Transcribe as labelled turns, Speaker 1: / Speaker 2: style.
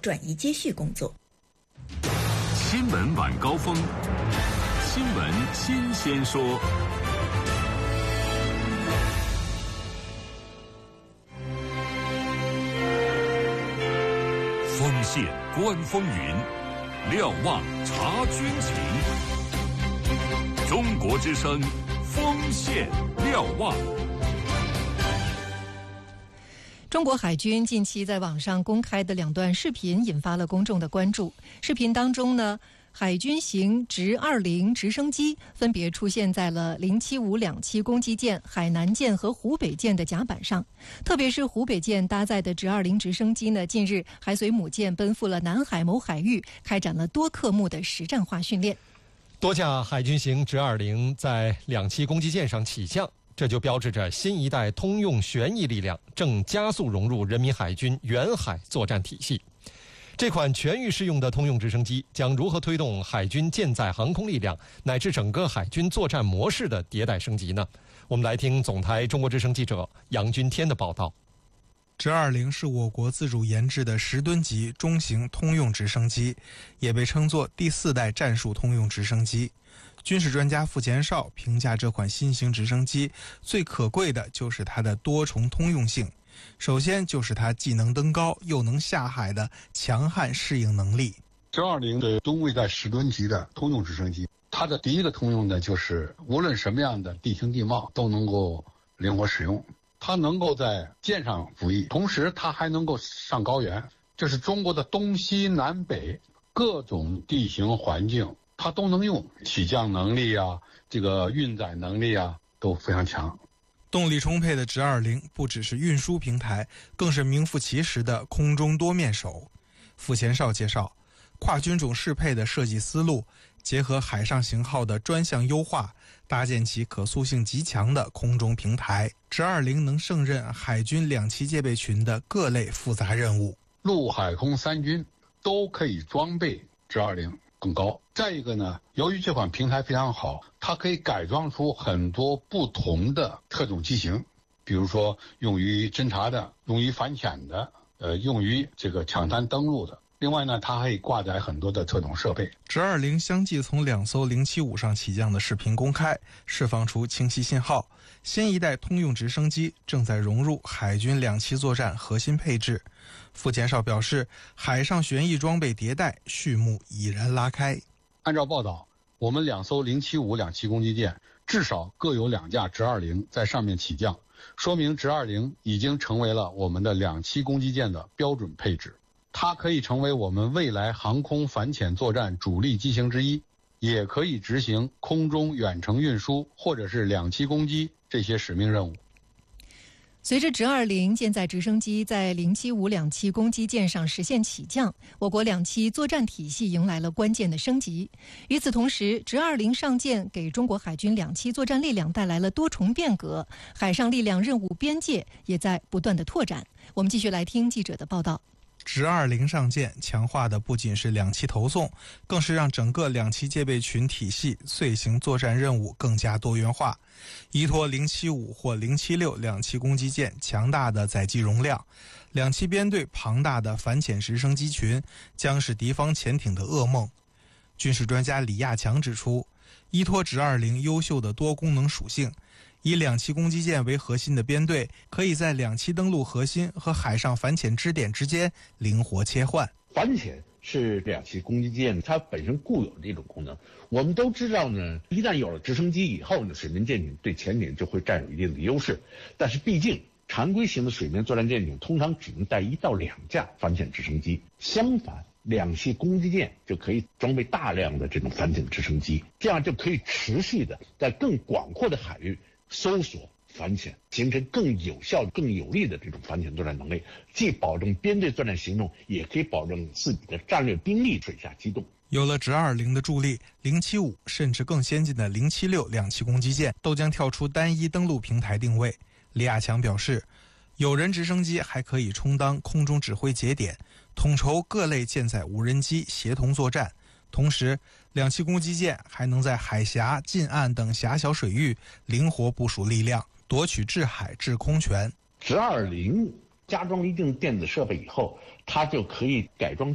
Speaker 1: 转移接续工作。
Speaker 2: 新闻晚高峰，新闻新鲜说。锋线观风云，瞭望察军情。中国之声，锋线瞭望。
Speaker 3: 中国海军近期在网上公开的2段视频引发了公众的关注。视频当中呢，海军型直20直升机分别出现在了075-27攻击舰、海南舰和湖北舰的甲板上。特别是湖北舰搭载的直20直升机呢，近日还随母舰奔赴了南海某海域，开展了多科目的实战化训练。
Speaker 4: 多架海军型直20在27攻击舰上起降，这就标志着新一代通用旋翼力量正加速融入人民海军远海作战体系。这款全域适用的通用直升机将如何推动海军舰载航空力量乃至整个海军作战模式的迭代升级呢？我们来听总台中国之声记者杨军天的报道。
Speaker 5: 直20是我国自主研制的10吨级中型通用直升机，也被称作第4代战术通用直升机。军事专家傅前绍评价这款新型直升机最可贵的就是它的多重通用性。首先就是它既能登高又能下海的强悍适应能力。
Speaker 6: 直20是吨位在10吨级的通用直升机，它的第一个通用呢，就是无论什么样的地形地貌都能够灵活使用。它能够在舰上服役，同时它还能够上高原，这是中国的东西南北各种地形环境它都能用，起降能力啊，这个运载能力啊都非常强。
Speaker 5: 动力充沛的直20不只是运输平台，更是名副其实的空中多面手。傅前绍介绍，跨军种适配的设计思路，结合海上型号的专项优化，搭建起可塑性极强的空中平台。直20能胜任海军2栖戒备群的各类复杂任务，
Speaker 6: 陆海空3军都可以装备直20更高。再一个呢，由于这款平台非常好，它可以改装出很多不同的特种机型，比如说用于侦察的，用于反潜的，用于这个抢滩登陆的。另外呢，它还可以挂载很多的特种设备。
Speaker 5: 直20相继从2艘075上起降的视频公开，释放出清晰信号。新一代通用直升机正在融入海军2栖作战核心配置。傅前绍表示，海上旋翼装备迭代序幕已然拉开。
Speaker 6: 按照报道，我们2艘075-27攻击舰至少各有2架直20在上面起降，说明直20已经成为了我们的27攻击舰的标准配置。它可以成为我们未来航空反潜作战主力机型之一，也可以执行空中远程运输或者是27攻击这些使命任务。
Speaker 3: 随着直20舰载直升机在075-27攻击舰上实现起降，我国2栖作战体系迎来了关键的升级。与此同时，直20上舰给中国海军2栖作战力量带来了多重变革，海上力量任务边界也在不断的拓展。我们继续来听记者的报道。
Speaker 5: 直20上舰强化的不仅是2栖投送，更是让整个2栖戒备群体系遂行作战任务更加多元化。依托075或076-27攻击舰强大的载机容量，2栖编队庞大的反潜直升机群将是敌方潜艇的噩梦。军事专家李亚强指出，依托直20优秀的多功能属性，以2栖攻击舰为核心的编队可以在2栖登陆核心和海上反潜支点之间灵活切换。
Speaker 7: 反潜是2栖攻击舰它本身固有的这种功能。我们都知道呢，一旦有了直升机以后呢，水面舰艇对潜艇就会占有一定的优势。但是毕竟常规型的水面作战舰艇通常只能带1到2架反潜直升机，相反2栖攻击舰就可以装备大量的这种反潜直升机，这样就可以持续的在更广阔的海域搜索反潜，形成更有效更有力的这种反潜作战能力，既保证编队作战行动，也可以保证自己的战略兵力水下机动。
Speaker 5: 有了直20的助力，075甚至更先进的076-27攻击舰都将跳出单一登陆平台定位。李亚强表示，有人直升机还可以充当空中指挥节点，统筹各类舰载无人机协同作战。同时，2栖攻击舰还能在海峡、近岸等狭小水域灵活部署力量，夺取制海制空权。
Speaker 7: 直20加装一定电子设备以后，它就可以改装